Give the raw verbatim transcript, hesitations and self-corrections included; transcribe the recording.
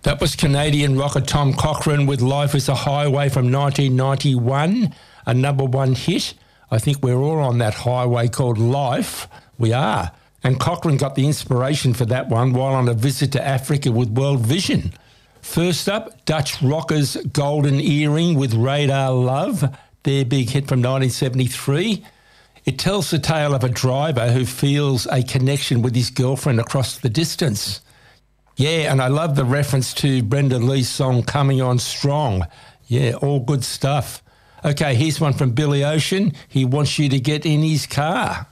That was Canadian rocker Tom Cochrane with Life is a Highway from nineteen ninety-one, a number one hit. I think we're all on that highway called life. We are. And Cochrane got the inspiration for that one while on a visit to Africa with World Vision. First up, Dutch rockers Golden Earring with Radar Love, their big hit from nineteen seventy-three. It tells the tale of a driver who feels a connection with his girlfriend across the distance. Yeah, and I love the reference to Brenda Lee's song Coming On Strong. Yeah, all good stuff. Okay, here's one from Billy Ocean. He wants you to get in his car.